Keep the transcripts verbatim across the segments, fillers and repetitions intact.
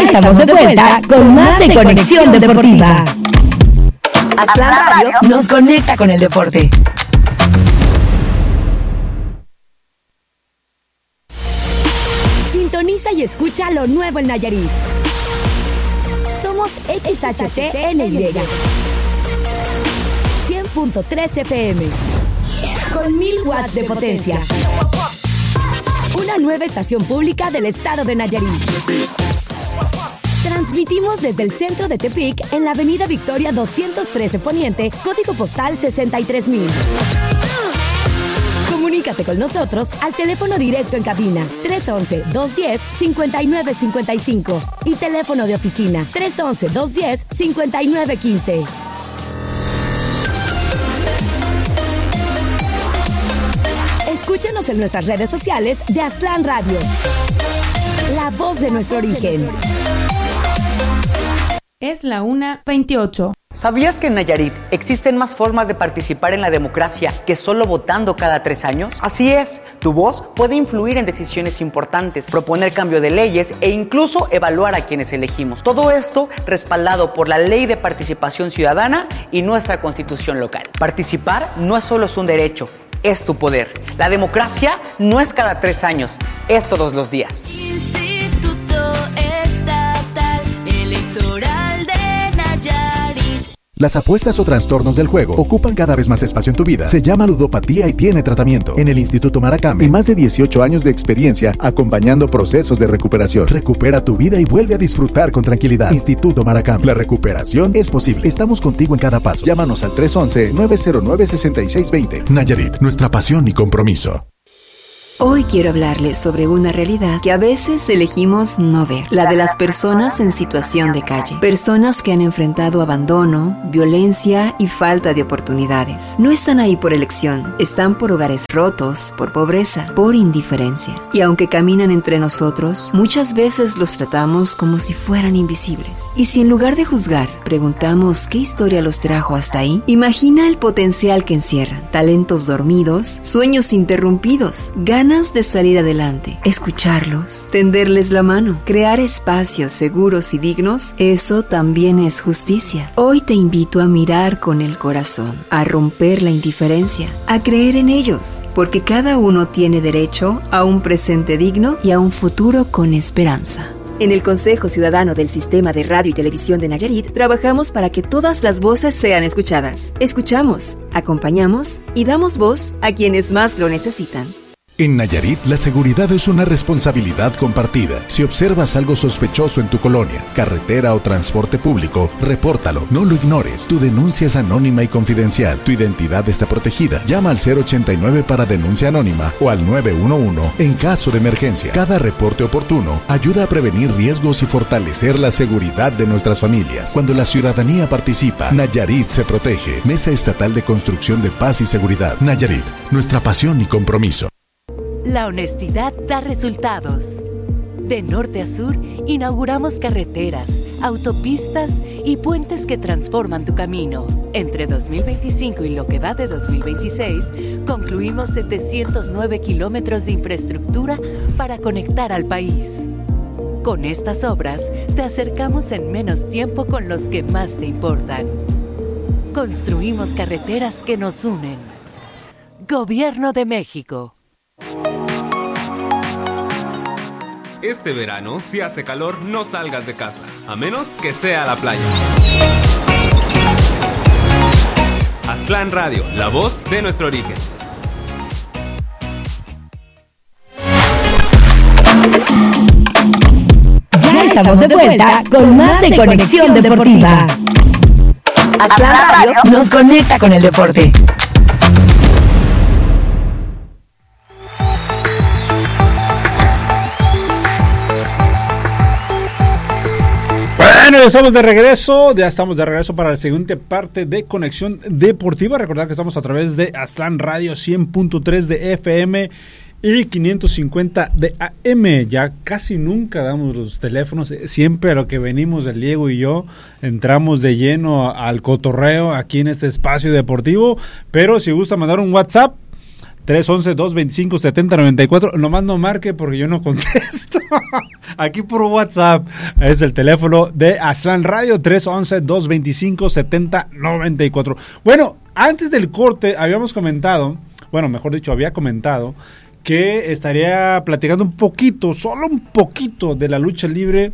estamos de vuelta con más de Conexión Deportiva. Aztlán Radio nos conecta con el deporte. Sintoniza y escucha lo nuevo en Nayarit. Somos X H T N Y cien punto tres F M con mil watts de potencia. Una nueva estación pública del estado de Nayarit. Transmitimos desde el centro de Tepic en la avenida Victoria doscientos trece Poniente, código postal sesenta y tres mil. Comunícate con nosotros al teléfono directo en cabina tres once, dos diez, cincuenta y nueve cincuenta y cinco y teléfono de oficina tres once, dos diez, cincuenta y nueve quince. Escúchanos en nuestras redes sociales de Aztlán Radio, la voz de nuestro origen. Es la una veintiocho. ¿Sabías que en Nayarit existen más formas de participar en la democracia que solo votando cada tres años? Así es, tu voz puede influir en decisiones importantes, proponer cambio de leyes e incluso evaluar a quienes elegimos. Todo esto respaldado por la Ley de Participación Ciudadana y nuestra Constitución local. Participar no es solo un derecho, es tu poder. La democracia no es cada tres años, es todos los días. Instituto Estatal Electoral de Nayarit. Las apuestas o trastornos del juego ocupan cada vez más espacio en tu vida. Se llama ludopatía y tiene tratamiento. En el Instituto Maracame, y más de dieciocho años de experiencia acompañando procesos de recuperación. Recupera tu vida y vuelve a disfrutar con tranquilidad. Instituto Maracame. La recuperación es posible. Estamos contigo en cada paso. Llámanos al tres once, nueve cero nueve, seis seis dos cero. Nayarit, nuestra pasión y compromiso. Hoy quiero hablarles sobre una realidad que a veces elegimos no ver, la de las personas en situación de calle. Personas que han enfrentado abandono, violencia y falta de oportunidades. No están ahí por elección, están por hogares rotos, por pobreza, por indiferencia. Y aunque caminan entre nosotros, muchas veces los tratamos como si fueran invisibles. Y si en lugar de juzgar, preguntamos qué historia los trajo hasta ahí, imagina el potencial que encierran. Talentos dormidos, sueños interrumpidos, ganas de salir adelante, escucharlos, tenderles la mano, crear espacios seguros y dignos, eso también es justicia. Hoy te invito a mirar con el corazón, a romper la indiferencia, a creer en ellos, porque cada uno tiene derecho a un presente digno y a un futuro con esperanza. En el Consejo Ciudadano del Sistema de Radio y Televisión de Nayarit, trabajamos para que todas las voces sean escuchadas. Escuchamos, acompañamos y damos voz a quienes más lo necesitan. En Nayarit, la seguridad es una responsabilidad compartida. Si observas algo sospechoso en tu colonia, carretera o transporte público, repórtalo, no lo ignores. Tu denuncia es anónima y confidencial. Tu identidad está protegida. Llama al cero ochenta y nueve para denuncia anónima o al nueve uno uno en caso de emergencia. Cada reporte oportuno ayuda a prevenir riesgos y fortalecer la seguridad de nuestras familias. Cuando la ciudadanía participa, Nayarit se protege. Mesa Estatal de Construcción de Paz y Seguridad. Nayarit, nuestra pasión y compromiso. La honestidad da resultados. De norte a sur, inauguramos carreteras, autopistas y puentes que transforman tu camino. Entre dos mil veinticinco y lo que va de dos mil veintiséis, concluimos setecientos nueve kilómetros de infraestructura para conectar al país. Con estas obras, te acercamos en menos tiempo con los que más te importan. Construimos carreteras que nos unen. Gobierno de México. Este verano, si hace calor, no salgas de casa, a menos que sea a la playa. Aztlán Radio, la voz de nuestro origen. Ya estamos de vuelta con más de Conexión Deportiva. Aztlán Radio nos conecta con el deporte. Bueno, ya estamos de regreso, ya estamos de regreso para la siguiente parte de Conexión Deportiva. Recordad que estamos a través de Aztlán Radio cien punto tres de F M y quinientos cincuenta de A M. Ya casi nunca damos los teléfonos, siempre a lo que venimos el Diego y yo, entramos de lleno al cotorreo aquí en este espacio deportivo, pero si gusta mandar un WhatsApp, tres once, dos veinticinco, setenta noventa y cuatro. Nomás no marque porque yo no contesto. Aquí por WhatsApp es el teléfono de Aztlán Radio, tres once, dos veinticinco, setenta noventa y cuatro. Bueno, antes del corte habíamos comentado, bueno, mejor dicho, había comentado que estaría platicando un poquito, solo un poquito de la lucha libre,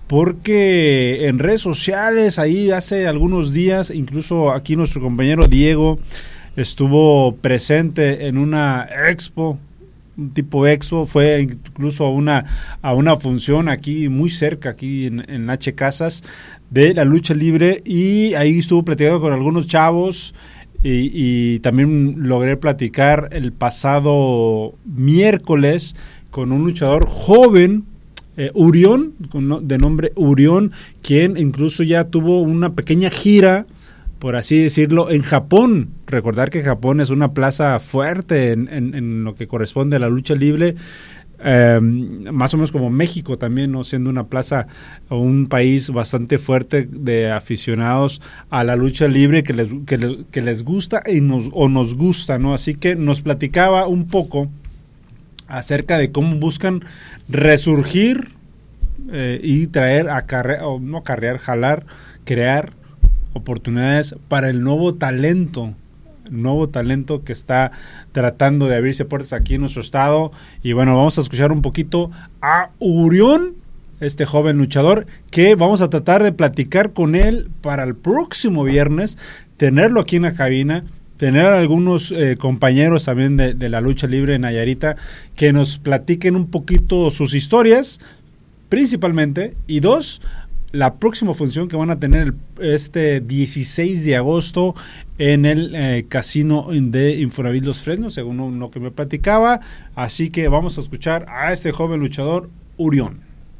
porque en redes sociales, ahí hace algunos días, incluso aquí nuestro compañero Diego estuvo presente en una expo, un tipo expo, fue incluso a una, a una función aquí muy cerca, aquí en, en H. Casas, de la lucha libre, y ahí estuvo platicando con algunos chavos. Y, y también logré platicar el pasado miércoles con un luchador joven, eh, Urión, con, de nombre Urión, quien incluso ya tuvo una pequeña gira, por así decirlo, en Japón. Recordar que Japón es una plaza fuerte en, en, en lo que corresponde a la lucha libre. Eh, más o menos como México también, ¿no? Siendo una plaza o un país bastante fuerte de aficionados a la lucha libre que les, que les, que les gusta y nos, o nos gusta, ¿no? Así que nos platicaba un poco acerca de cómo buscan resurgir eh, y traer, acarrear, o no acarrear, jalar, crear oportunidades para el nuevo talento nuevo talento que está tratando de abrirse puertas aquí en nuestro estado. Y bueno, vamos a escuchar un poquito a Urión, este joven luchador, que vamos a tratar de platicar con él para el próximo viernes, tenerlo aquí en la cabina, tener a algunos eh, compañeros también de, de la lucha libre en Nayarita que nos platiquen un poquito sus historias, principalmente, y dos, la próxima función que van a tener este dieciséis de agosto en el eh, casino de Infonavit Los Fresnos, según lo que me platicaba. Así que vamos a escuchar a este joven luchador, Urión.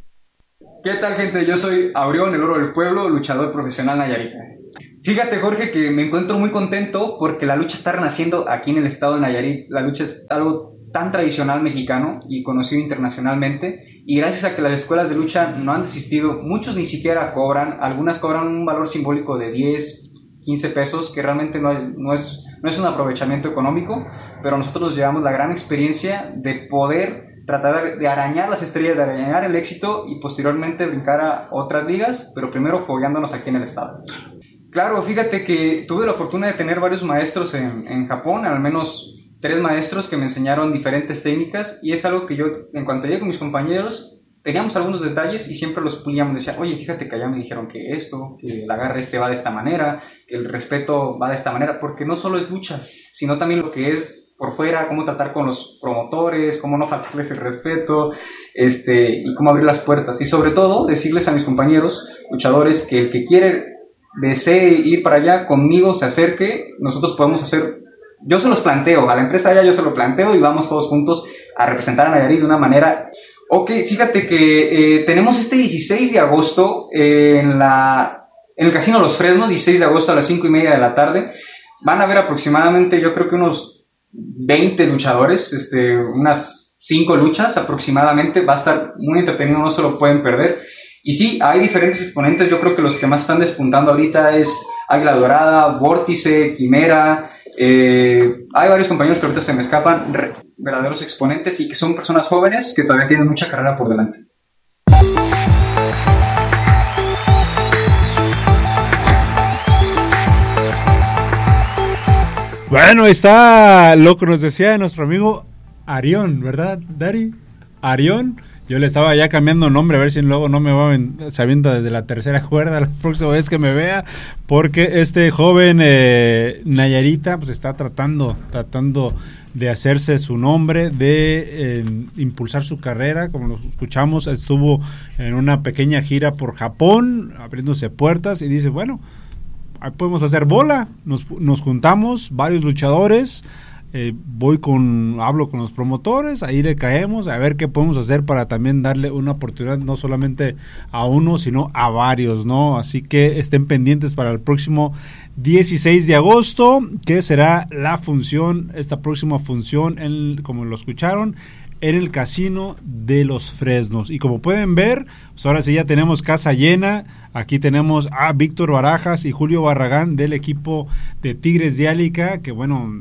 ¿Qué tal, gente? Yo soy Aurión, el oro del pueblo, luchador profesional Nayarita. Fíjate, Jorge, que me encuentro muy contento porque la lucha está renaciendo aquí en el estado de Nayarit. La lucha es algo tan tradicional mexicano y conocido internacionalmente, y gracias a que las escuelas de lucha no han desistido, muchos ni siquiera cobran, algunas cobran un valor simbólico de diez, quince pesos, que realmente no, hay, no, es, no es un aprovechamiento económico, pero nosotros nos llevamos la gran experiencia de poder tratar de arañar las estrellas, de arañar el éxito y posteriormente brincar a otras ligas, pero primero fogueándonos aquí en el estado. Claro, fíjate que tuve la fortuna de tener varios maestros en, en Japón, al menos tres maestros que me enseñaron diferentes técnicas, y es algo que yo, en cuanto llegué con mis compañeros, teníamos algunos detalles y siempre los pulíamos. Decían, oye, fíjate que allá me dijeron que esto, que el agarre este va de esta manera, que el respeto va de esta manera, porque no solo es lucha, sino también lo que es por fuera, cómo tratar con los promotores, cómo no faltarles el respeto, este, y cómo abrir las puertas. Y sobre todo, decirles a mis compañeros luchadores que el que quiere, desee ir para allá, conmigo se acerque, nosotros podemos hacer. Yo se los planteo, a la empresa allá yo se lo planteo y vamos todos juntos a representar a Nayarit de una manera. Ok, fíjate que eh, tenemos este dieciséis de agosto eh, en, la, en el Casino Los Fresnos, dieciséis de agosto a las cinco y media de la tarde. Van a haber aproximadamente, yo creo que unos veinte luchadores, este, unas cinco luchas aproximadamente. Va a estar muy entretenido, no se lo pueden perder. Y sí, hay diferentes exponentes, yo creo que los que más están despuntando ahorita es Águila Dorada, Vórtice, Quimera. Eh, hay varios compañeros que ahorita se me escapan, re, verdaderos exponentes, y que son personas jóvenes que todavía tienen mucha carrera por delante. Bueno, está lo que nos decía nuestro amigo Arión, ¿verdad, Dari? Arión. Yo le estaba ya cambiando nombre, a ver si luego no me va a, se avienta desde la tercera cuerda la próxima vez que me vea, porque este joven eh, Nayarita pues está tratando, tratando de hacerse su nombre, de eh, impulsar su carrera. Como lo escuchamos, estuvo en una pequeña gira por Japón, abriéndose puertas, y dice, bueno, ahí podemos hacer bola, nos, nos juntamos, varios luchadores. Eh, voy con, hablo con los promotores, ahí le caemos, a ver qué podemos hacer para también darle una oportunidad no solamente a uno, sino a varios, ¿no? Así que estén pendientes para el próximo dieciséis de agosto, que será la función, esta próxima función, en, como lo escucharon, en el Casino de Los Fresnos. Y como pueden ver, pues ahora sí ya tenemos casa llena. Aquí tenemos a Víctor Barajas y Julio Barragán del equipo de Tigres de Álica, que bueno,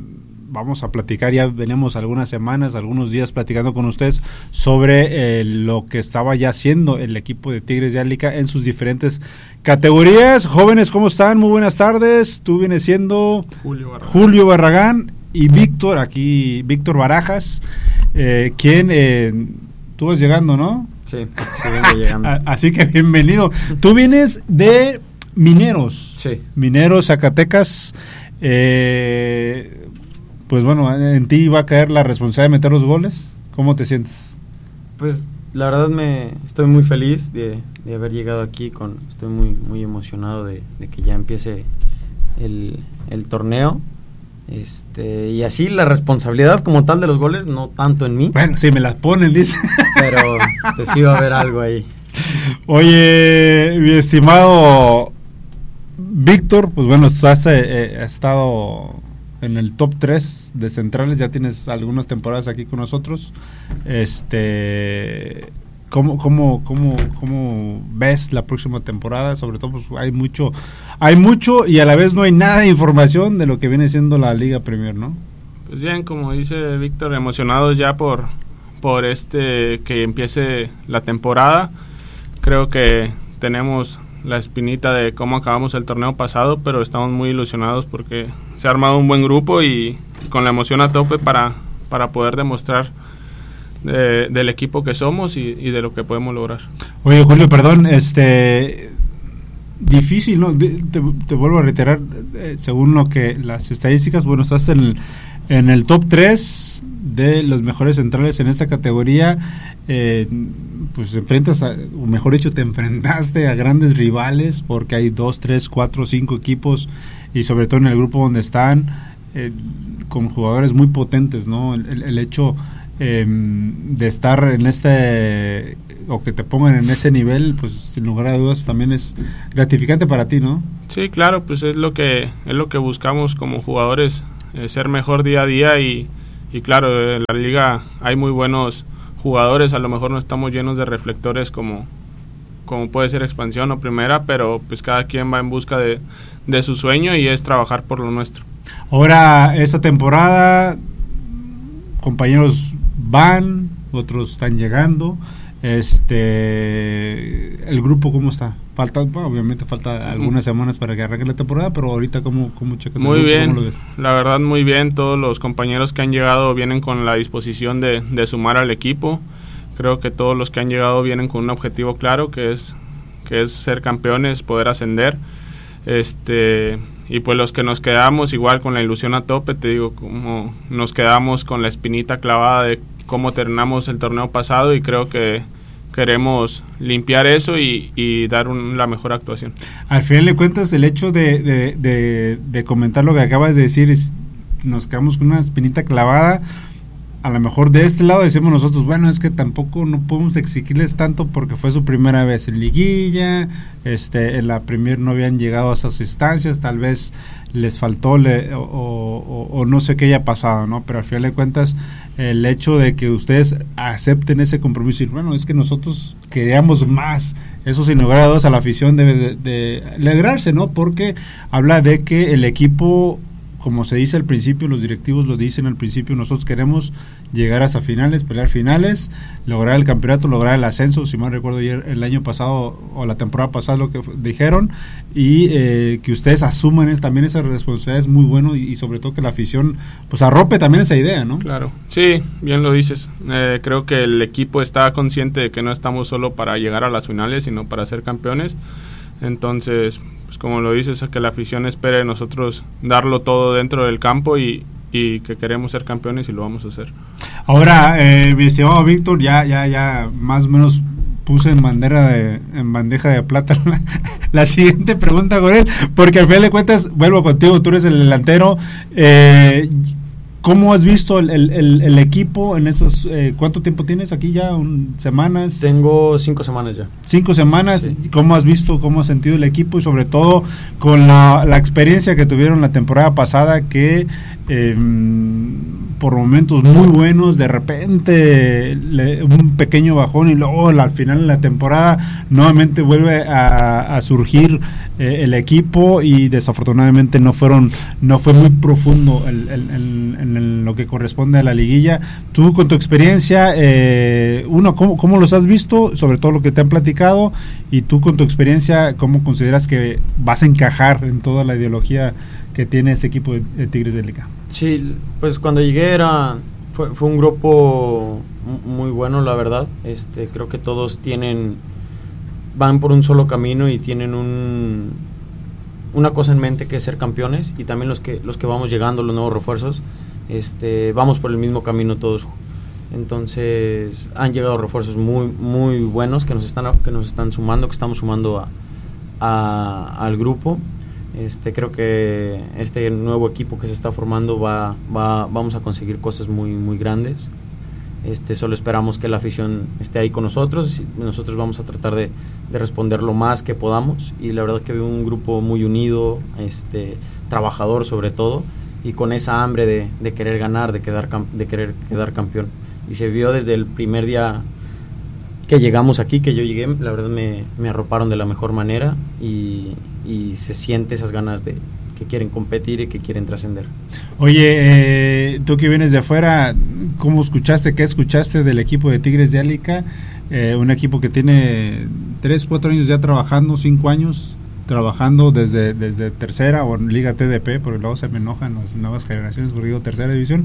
vamos a platicar, ya venimos algunas semanas, algunos días platicando con ustedes sobre eh, lo que estaba ya haciendo el equipo de Tigres de Arlica en sus diferentes categorías. Jóvenes, ¿cómo están? Muy buenas tardes. Tú vienes siendo Julio Barragán, Julio Barragán y Víctor, aquí Víctor Barajas, eh, quien eh, tú vas llegando, ¿no? Sí, sí vengo llegando. Así que bienvenido. Tú vienes de Mineros. Sí. Mineros, Zacatecas. Eh, pues bueno, en ti va a caer la responsabilidad de meter los goles. ¿Cómo te sientes? Pues la verdad me estoy muy feliz de, de haber llegado aquí. Con, estoy muy muy emocionado de, de que ya empiece el, el torneo. Este, y así la responsabilidad como tal de los goles, no tanto en mí. Bueno, si me las ponen, dice. Pero pues sí va a haber algo ahí. Oye, mi estimado Víctor, pues bueno, tú has eh, estado en el top tres de centrales, ya tienes algunas temporadas aquí con nosotros. Este, ¿cómo, cómo, cómo, cómo ves la próxima temporada? Sobre todo, pues hay mucho, hay mucho y a la vez no hay nada de información de lo que viene siendo la Liga Premier, ¿no? Pues bien, como dice Víctor, emocionados ya por, por este que empiece la temporada. Creo que tenemos la espinita de cómo acabamos el torneo pasado, pero estamos muy ilusionados porque se ha armado un buen grupo y con la emoción a tope para, para poder demostrar de, del equipo que somos y, y de lo que podemos lograr. Oye, Julio, perdón, este difícil, ¿no? Te, te vuelvo a reiterar, eh, según lo que las estadísticas, bueno, estás en el, en el top tres de los mejores centrales en esta categoría. Eh, pues enfrentas, a, o mejor dicho, te enfrentaste a grandes rivales porque hay dos, tres, cuatro, cinco equipos y sobre todo en el grupo donde están eh, con jugadores muy potentes, ¿no? El, el, el hecho eh, de estar en este o que te pongan en ese nivel, pues sin lugar a dudas también es gratificante para ti, ¿no? Sí, claro, pues es lo que es lo que buscamos como jugadores, eh, ser mejor día a día y, y claro, en la liga hay muy buenos jugadores, a lo mejor no estamos llenos de reflectores como, como puede ser Expansión o Primera, pero pues cada quien va en busca de, de su sueño y es trabajar por lo nuestro. Ahora, esta temporada, compañeros van, otros están llegando, este, el grupo ¿cómo está? Falta, bueno, obviamente falta algunas semanas para que arranque la temporada, pero ahorita ¿cómo, cómo checas muy el grupo? bien, ¿Cómo lo ves? La verdad muy bien, todos los compañeros que han llegado vienen con la disposición de, de sumar al equipo. Creo que todos los que han llegado vienen con un objetivo claro, que es que es ser campeones, poder ascender. Este, y pues los que nos quedamos igual con la ilusión a tope, te digo, como nos quedamos con la espinita clavada de cómo terminamos el torneo pasado y creo que queremos limpiar eso y, y dar un, la mejor actuación. Al final de cuentas, el hecho de, de, de, de comentar lo que acabas de decir, es, nos quedamos con una espinita clavada. A lo mejor de este lado decimos nosotros, bueno, es que tampoco no podemos exigirles tanto porque fue su primera vez en liguilla, este, en la Premier no habían llegado a esas instancias, tal vez les faltó le, o, o, o no sé qué haya pasado, ¿no? Pero al final de cuentas, el hecho de que ustedes acepten ese compromiso y bueno, es que nosotros queríamos más, eso sin lugar a dudas a la afición debe de, de alegrarse, ¿no? Porque habla de que el equipo, como se dice al principio, los directivos lo dicen al principio, nosotros queremos llegar hasta finales, pelear finales, lograr el campeonato, lograr el ascenso, si mal recuerdo ayer, el año pasado o la temporada pasada lo que dijeron, y eh, que ustedes asuman es, también esa responsabilidad es muy bueno y, y sobre todo que la afición pues arrope también esa idea, ¿no? Claro, sí, bien lo dices, eh, creo que el equipo está consciente de que no estamos solo para llegar a las finales, sino para ser campeones, entonces pues como lo dices, a que la afición espere de nosotros darlo todo dentro del campo y, y que queremos ser campeones y lo vamos a hacer. Ahora, eh, mi estimado Víctor, ya, ya, ya más o menos puse en bandera de, en bandeja de plata la, la siguiente pregunta con él, porque al final de cuentas, vuelvo contigo, tú eres el delantero, eh, ¿cómo has visto el, el, el equipo en esos, eh, cuánto tiempo tienes aquí ya, un, semanas? Tengo cinco semanas ya. Cinco semanas, sí. ¿Cómo has visto, cómo has sentido el equipo y sobre todo con la, la experiencia que tuvieron la temporada pasada que eh, por momentos muy buenos, de repente le, un pequeño bajón y luego al final de la temporada nuevamente vuelve a, a surgir eh, el equipo y desafortunadamente no fueron no fue muy profundo el, el, el, en en lo que corresponde a la liguilla. Tú con tu experiencia, eh, uno, ¿cómo, ¿cómo los has visto? Sobre todo lo que te han platicado, y tú con tu experiencia, ¿cómo consideras que vas a encajar en toda la ideología que tiene este equipo de, de Tigres de Liga? Sí, pues cuando llegué era fue, fue un grupo muy bueno, la verdad. Este, creo que todos tienen van por un solo camino y tienen un una cosa en mente, que es ser campeones, y también los que los que vamos llegando, los nuevos refuerzos, este, vamos por el mismo camino todos. Entonces han llegado refuerzos muy muy buenos que nos están que nos están sumando, que estamos sumando a, a al grupo. Este, creo que este nuevo equipo que se está formando va, va vamos a conseguir cosas muy muy grandes. Este, solo esperamos que la afición esté ahí con nosotros. Nosotros vamos a tratar de, de responder lo más que podamos, y la verdad que veo un grupo muy unido, este, trabajador sobre todo, y con esa hambre de, de querer ganar, de quedar de querer quedar campeón. Y se vio desde el primer día que llegamos aquí, que yo llegué, la verdad me, me arroparon de la mejor manera, y, y se siente esas ganas de que quieren competir y que quieren trascender. Oye, eh, tú que vienes de afuera, ¿cómo escuchaste, qué escuchaste del equipo de Tigres de Alica? Eh, un equipo que tiene tres, cuatro años ya trabajando, cinco años trabajando desde, desde tercera o Liga T D P, porque luego se me enojan las nuevas generaciones porque digo tercera división.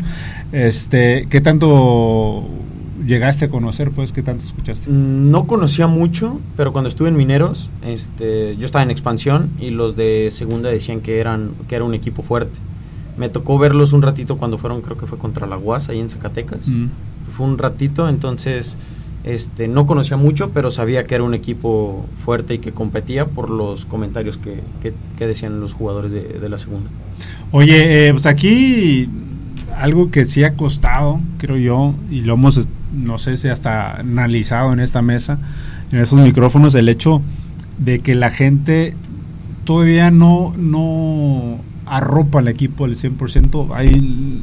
Este, ¿qué tanto llegaste a conocer, pues? ¿Qué tanto escuchaste? No conocía mucho, pero cuando estuve en Mineros, este, yo estaba en expansión, y los de segunda decían que eran que era un equipo fuerte. Me tocó verlos un ratito cuando fueron, creo que fue contra la U A S, ahí en Zacatecas. Mm. Fue un ratito, entonces este, no conocía mucho, pero sabía que era un equipo fuerte y que competía por los comentarios que, que, que decían los jugadores de, de la segunda. Oye, eh, pues aquí algo que sí ha costado, creo yo, y lo hemos, no sé si hasta analizado en esta mesa, en esos micrófonos, el hecho de que la gente todavía no, no arropa al equipo al cien por ciento. Hay,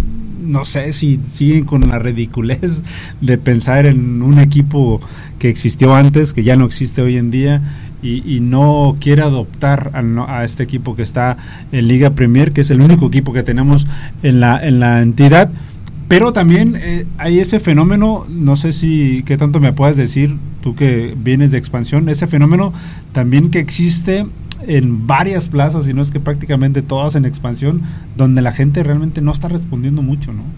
no sé si siguen con la ridiculez de pensar en un equipo que existió antes, que ya no existe hoy en día, y, y no quiere adoptar a, a este equipo que está en Liga Premier, que es el único equipo que tenemos en la, en la entidad. Pero también eh, hay ese fenómeno, no sé si qué tanto me puedas decir, tú que vienes de expansión, ese fenómeno también que existe en varias plazas, y no es que prácticamente todas en expansión, donde la gente realmente no está respondiendo mucho, ¿no?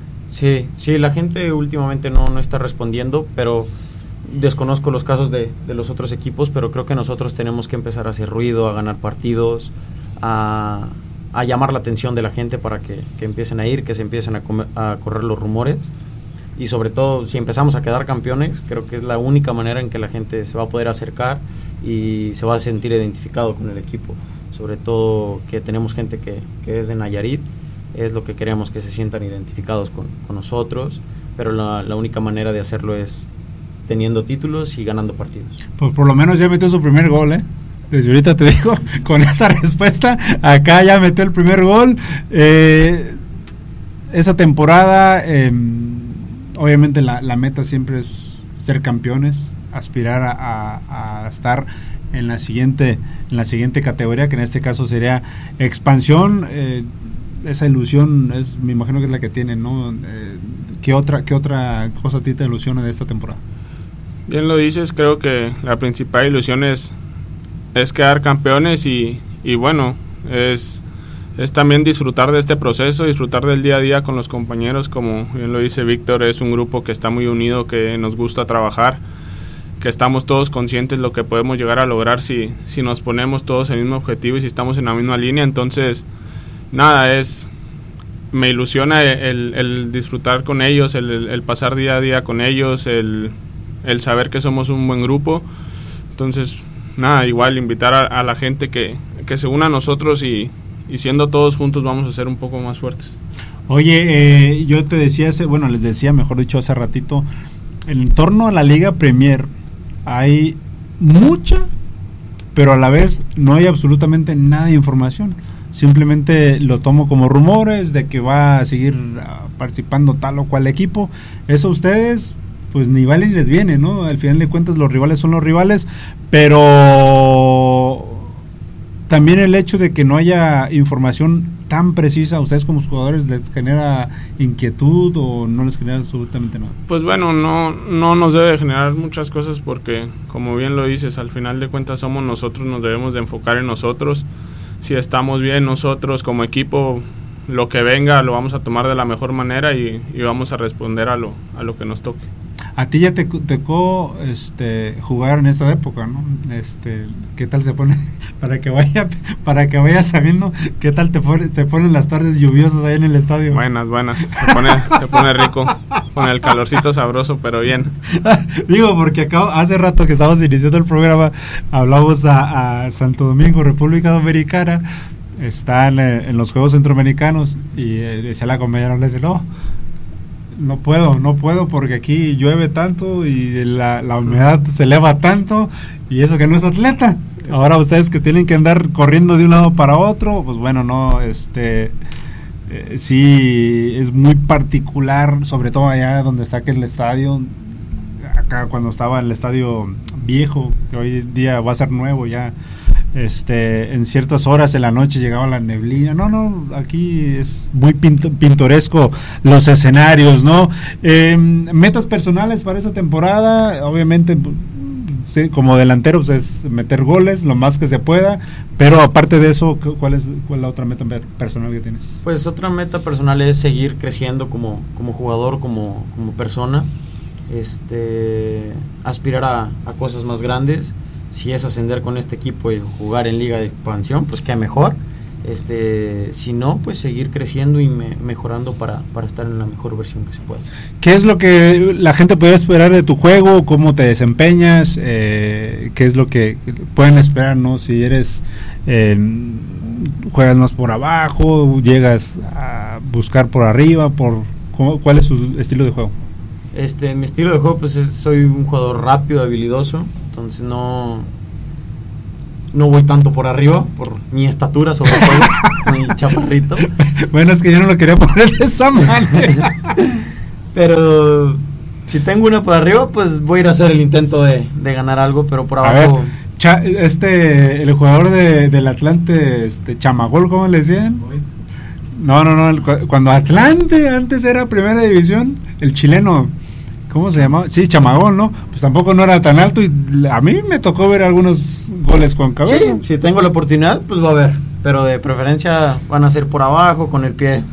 Sí, sí, la gente últimamente no, no está respondiendo, pero desconozco los casos de, de los otros equipos, pero creo que nosotros tenemos que empezar a hacer ruido, a ganar partidos, a, a llamar la atención de la gente para que, que empiecen a ir, que se empiecen a, comer, a correr los rumores, y sobre todo si empezamos a quedar campeones, creo que es la única manera en que la gente se va a poder acercar y se va a sentir identificado con el equipo. Sobre todo que tenemos gente que, que es de Nayarit, es lo que queremos, que se sientan identificados con, con nosotros, pero la, la única manera de hacerlo es teniendo títulos y ganando partidos. Pues por lo menos ya metió su primer gol, ¿eh? Desde ahorita te digo, con esa respuesta, acá ya metió el primer gol. Eh, esa temporada, eh, obviamente la, la meta siempre es ser campeones, aspirar a, a, a estar en la siguiente en la siguiente categoría, que en este caso sería expansión. Eh, esa ilusión es, me imagino que es la que tienen, ¿no? Eh, ¿qué otra qué otra cosa a ti te ilusiona de esta temporada? Bien lo dices, creo que la principal ilusión es, es quedar campeones, y, y bueno, es, es también disfrutar de este proceso, disfrutar del día a día con los compañeros. Como bien lo dice Víctor, es un grupo que está muy unido, que nos gusta trabajar, que estamos todos conscientes de lo que podemos llegar a lograr si, si nos ponemos todos el mismo objetivo y si estamos en la misma línea. Entonces, nada, es me ilusiona el, el disfrutar con ellos, el, el, el pasar día a día con ellos, el, el saber que somos un buen grupo. Entonces, nada, igual invitar a, a la gente que, que se una a nosotros, y, y siendo todos juntos vamos a ser un poco más fuertes. Oye, eh, yo te decía, hace, bueno, les decía, mejor dicho, hace ratito, en torno a la Liga Premier hay mucha, pero a la vez no hay absolutamente nada de información. Simplemente lo tomo como rumores de que va a seguir uh, participando tal o cual equipo. Eso a ustedes, pues ni vale ni les viene, ¿no? Al final de cuentas los rivales son los rivales, pero también el hecho de que no haya información tan precisa, ¿a ustedes como jugadores les genera inquietud o no les genera absolutamente nada? Pues bueno, no, no nos debe generar muchas cosas porque, como bien lo dices, al final de cuentas somos nosotros, nos debemos de enfocar en nosotros. Si estamos bien nosotros como equipo, lo que venga lo vamos a tomar de la mejor manera y, y vamos a responder a lo, a lo que nos toque. A ti ya te tocó este, jugar en esta época, ¿no? Este, ¿qué tal se pone? Para que vaya, para que vayas sabiendo qué tal te, pone, te ponen las tardes lluviosas ahí en el estadio. Buenas, buenas. Se pone, se pone rico, con el calorcito sabroso, pero bien. Digo, porque acabo, hace rato que estábamos iniciando el programa, hablamos a, a Santo Domingo, República Dominicana, están en, en los Juegos Centroamericanos, y eh, decía la compañera, le dice, no, no puedo, no puedo porque aquí llueve tanto y la, la humedad se eleva tanto, y eso que no es atleta. Ahora ustedes que tienen que andar corriendo de un lado para otro, pues bueno, no, este, eh, sí es muy particular, sobre todo allá donde está aquel estadio, acá cuando estaba el estadio viejo, que hoy día va a ser nuevo ya, este, en ciertas horas en la noche llegaba la neblina. No, no, aquí es muy pint- pintoresco los escenarios, ¿no? Eh, metas personales para esta temporada, obviamente, sí, como delantero, pues es meter goles lo más que se pueda, pero aparte de eso, ¿cuál es, cuál es la otra meta personal que tienes? Pues otra meta personal es seguir creciendo como, como jugador, como, como persona, este, aspirar a, a cosas más grandes. Si es ascender con este equipo y jugar en Liga de Expansión, pues qué mejor. Este, si no, pues seguir creciendo y me, mejorando para, para estar en la mejor versión que se pueda. ¿Qué es lo que la gente puede esperar de tu juego? ¿Cómo te desempeñas? Eh, ¿Qué es lo que pueden esperar, no? Si eres eh, juegas más por abajo, llegas a buscar por arriba, por ¿cómo, ¿cuál es su estilo de juego? Este, mi estilo de juego, pues es, soy un jugador rápido, habilidoso, entonces no no voy tanto por arriba, por mi estatura sobre todo, mi chaparrito. Bueno, es que yo no lo quería poner de esa manera. Pero si tengo una por arriba, pues voy a ir a hacer el intento de, de ganar algo, pero por abajo... A ver, cha, este, el jugador de, del Atlante, este, Chamagol, ¿cómo le decían? No, no, no, el, cuando Atlante antes era primera división, el chileno, ¿cómo se llamaba? Sí, Chamagol, ¿no? Pues tampoco no era tan alto y a mí me tocó ver algunos goles con cabeza. Sí, si tengo la oportunidad, pues va a haber, pero de preferencia van a ser por abajo, con el pie.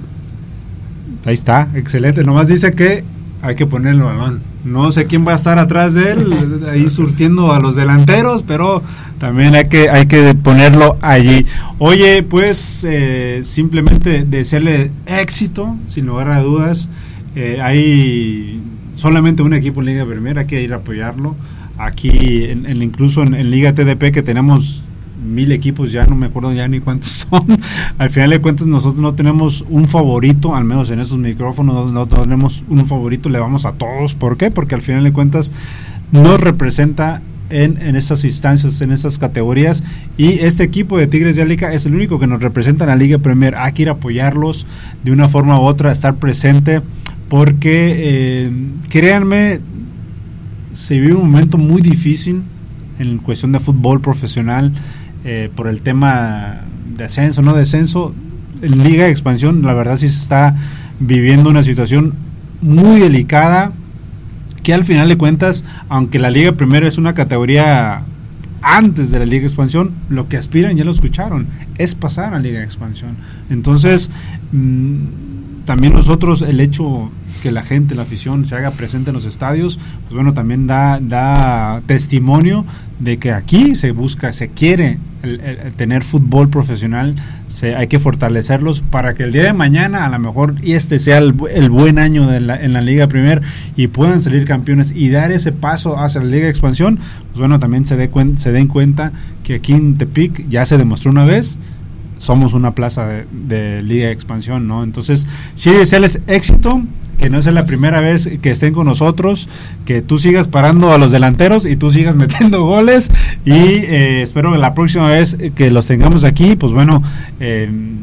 Ahí está, excelente. Nomás dice que hay que poner el balón. No sé quién va a estar atrás de él, ahí surtiendo a los delanteros, pero también hay que hay que ponerlo allí. Oye, pues eh, simplemente desearle éxito, sin lugar a dudas. Eh, hay solamente un equipo en Liga Premier, hay que ir a apoyarlo. Aquí, en, en, incluso en, en Liga T D P, que tenemos mil equipos, ya no me acuerdo ya ni cuántos son. Al final de cuentas nosotros no tenemos un favorito, al menos en esos micrófonos no, no tenemos un favorito, le vamos a todos. ¿Por qué? Porque al final de cuentas nos representa en, en estas instancias, en estas categorías, y este equipo de Tigres de Alica es el único que nos representa en la Liga Premier. Hay que ir a apoyarlos de una forma u otra, estar presente, porque eh, créanme, se vive un momento muy difícil en cuestión de fútbol profesional. Eh, por el tema de ascenso, no descenso, en Liga de Expansión la verdad sí se está viviendo una situación muy delicada, que al final de cuentas, aunque la Liga Primero es una categoría antes de la Liga de Expansión, lo que aspiran, ya lo escucharon, es pasar a Liga de Expansión. Entonces mmm, también nosotros, el hecho que la gente, la afición se haga presente en los estadios, pues bueno, también da, da testimonio de que aquí se busca, se quiere el, el, el tener fútbol profesional, se, hay que fortalecerlos para que el día de mañana a lo mejor y este sea el, el buen año de la, en la Liga Premier y puedan salir campeones y dar ese paso hacia la Liga de Expansión. Pues bueno, también se, de cuen, se den cuenta que aquí en Tepic ya se demostró una vez, somos una plaza de, de Liga de Expansión, ¿no? Entonces, sí, desearles éxito, que no sea la primera vez que estén con nosotros, que tú sigas parando a los delanteros y tú sigas metiendo goles, y eh, espero que la próxima vez que los tengamos aquí, pues bueno, eh,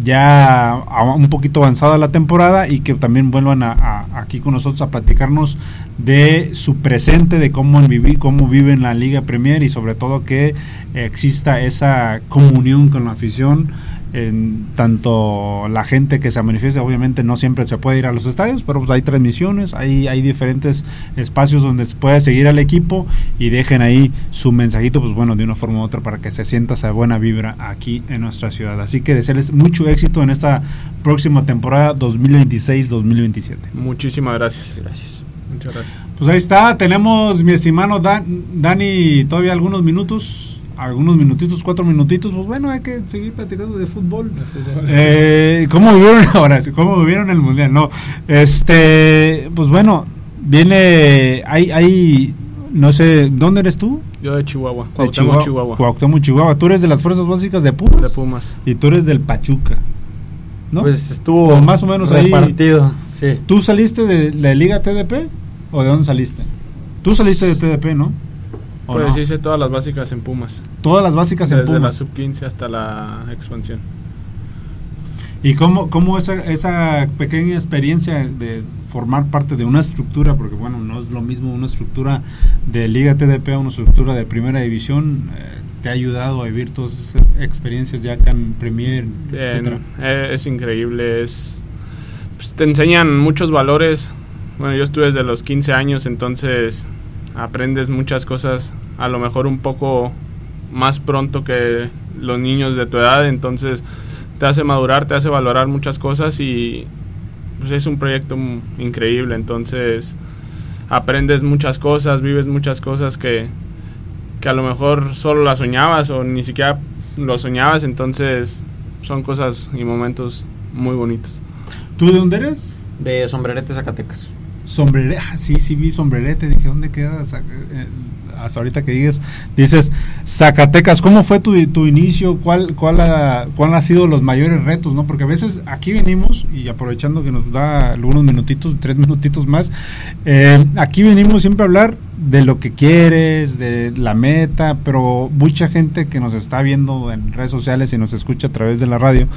ya a, un poquito avanzada la temporada y que también vuelvan a, a, aquí con nosotros a platicarnos de su presente, de cómo vivir, cómo vive en la Liga Premier y sobre todo que exista esa comunión con la afición. En tanto la gente que se manifiesta, obviamente no siempre se puede ir a los estadios, pero pues hay transmisiones, hay, hay diferentes espacios donde se puede seguir al equipo y dejen ahí su mensajito, pues bueno, de una forma u otra para que se sienta esa buena vibra aquí en nuestra ciudad. Así que desearles mucho éxito en esta próxima temporada dos mil veintiséis dos mil veintisiete. Muchísimas gracias. Gracias. Muchas gracias. Pues ahí está, tenemos mi estimado Dan, Dani, todavía algunos minutos. Algunos minutitos, cuatro minutitos, pues bueno, hay que seguir platicando de fútbol. De fútbol. Eh, ¿Cómo vivieron ahora? ¿Cómo vivieron el mundial? No, este, pues bueno, viene, hay, hay, no sé, ¿dónde eres tú? Yo de Chihuahua, de Cuauhtémoc, Chihuahua, Chihuahua. Cuauhtémoc, Chihuahua. Tú eres de las fuerzas básicas de Pumas. De Pumas. Y tú eres del Pachuca, ¿no? Pues estuvo o más o menos repartido, ahí. Sí. ¿Tú saliste de la Liga T D P o de dónde saliste? Tú saliste de T D P, ¿no? Pues no? hice todas las básicas en Pumas. Todas las básicas en Desde Pumas. Desde la sub quince hasta la expansión. ¿Y cómo, cómo esa, esa pequeña experiencia de formar parte de una estructura, porque bueno, no es lo mismo una estructura de Liga T D P a una estructura de Primera División, eh, te ha ayudado a vivir todas esas experiencias ya acá en Premier, etcétera? Eh, es increíble, es pues, te enseñan muchos valores. Bueno, yo estuve desde los quince años, entonces aprendes muchas cosas, a lo mejor un poco más pronto que los niños de tu edad, entonces te hace madurar, te hace valorar muchas cosas y pues es un proyecto increíble, entonces aprendes muchas cosas, vives muchas cosas que, que a lo mejor solo las soñabas o ni siquiera lo soñabas, entonces son cosas y momentos muy bonitos. ¿Tú de dónde eres? De Sombrerete, Zacatecas. Sombrerete, ah, sí, sí vi Sombrerete, dije, ¿dónde queda? Hasta ahorita que dices, dices Zacatecas, ¿cómo fue tu, tu inicio? ¿Cuál, cuál, ha, ¿Cuál ha sido los mayores retos? ¿No? Porque a veces aquí venimos, y aprovechando que nos da algunos minutitos, tres minutitos más, eh, aquí venimos siempre a hablar de lo que quieres, de la meta, pero mucha gente que nos está viendo en redes sociales y nos escucha a través de la radio,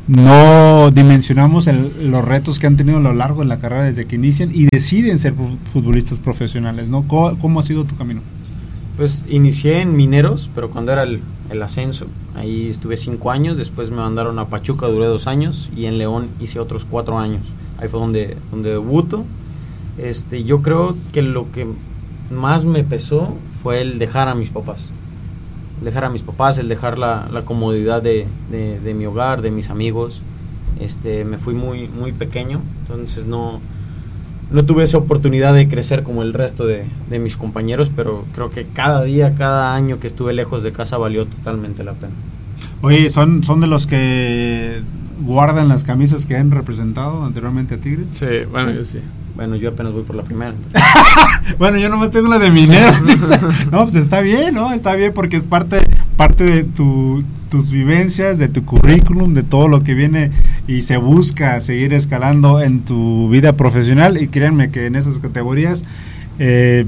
no dimensionamos el, los retos que han tenido a lo largo de la carrera desde que inician y deciden ser futbolistas profesionales, ¿no? ¿Cómo, cómo ha sido tu camino? Pues inicié en Mineros, pero cuando era el, el ascenso, ahí estuve cinco años, después me mandaron a Pachuca, duré dos años, y en León hice otros cuatro años, ahí fue donde, donde debuto. Este, yo creo que lo que más me pesó fue el dejar a mis papás, dejar a mis papás, el dejar la, la comodidad de, de, de mi hogar, de mis amigos. Este, me fui muy, muy pequeño, entonces no, no tuve esa oportunidad de crecer como el resto de, de mis compañeros, pero creo que cada día, cada año que estuve lejos de casa valió totalmente la pena. Oye, ¿son, son de los que guardan las camisas que han representado anteriormente a Tigres? Sí, bueno, sí. yo sí. Bueno, yo apenas voy por la primera. Bueno, yo nomás tengo la de Mineros. No, pues está bien, ¿no? Está bien porque es parte parte de tu, tus vivencias, de tu currículum, de todo lo que viene y se busca seguir escalando en tu vida profesional. Y créanme que en esas categorías eh,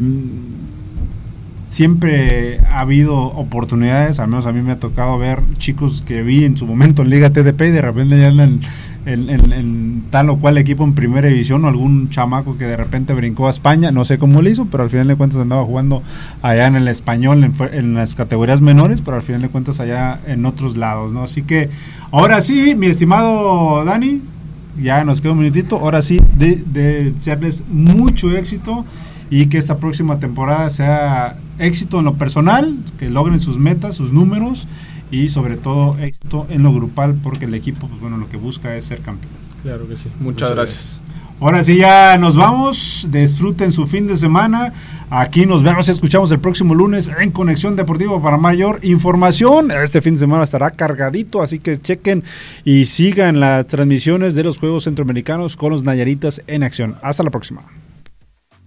siempre ha habido oportunidades, al menos a mí me ha tocado ver chicos que vi en su momento en Liga T D P y de repente ya andan En, en, en tal o cual equipo en primera división, o algún chamaco que de repente brincó a España, no sé cómo lo hizo, pero al final de cuentas andaba jugando allá en el Español, en, en las categorías menores, pero al final de cuentas allá en otros lados, ¿no? Así que ahora sí, mi estimado Dani, ya nos queda un minutito, ahora sí, de, de desearles mucho éxito y que esta próxima temporada sea éxito en lo personal, que logren sus metas, sus números, y sobre todo éxito en lo grupal, porque el equipo, pues bueno, lo que busca es ser campeón. Claro que sí, muchas, muchas gracias. gracias. Ahora sí, ya nos vamos, disfruten su fin de semana, aquí nos vemos y escuchamos el próximo lunes en Conexión Deportiva para mayor información. Este fin de semana estará cargadito, así que chequen y sigan las transmisiones de los Juegos Centroamericanos con los Nayaritas en acción. Hasta la próxima.